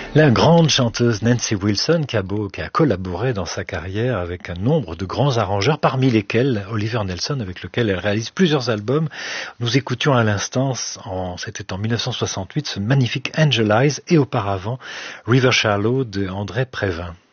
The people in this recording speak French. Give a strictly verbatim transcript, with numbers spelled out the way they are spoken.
La grande chanteuse Nancy Wilson qui a, beau, qui a collaboré dans sa carrière avec un nombre de grands arrangeurs, parmi lesquels Oliver Nelson, avec lequel elle réalise plusieurs albums. Nous écoutions à l'instant, en, c'était en mille neuf cent soixante-huit, ce magnifique Angel Eyes et auparavant River Shallow de André Prévin.